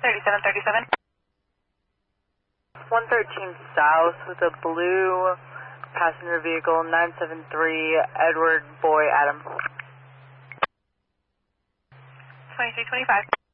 3737. 113 South with a blue passenger vehicle, 973 Edward Boy Adam. 2325.